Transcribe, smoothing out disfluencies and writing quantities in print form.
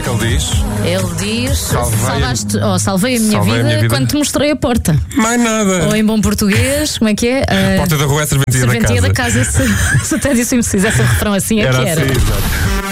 que ele diz? Ele diz: Salvei salvei a minha vida quando te mostrei a porta. Mais nada. Ou em bom português, como é que é? A porta da rua é serventia da casa. Se até disse se fizesse um refrão assim, é que era. Assim, exato.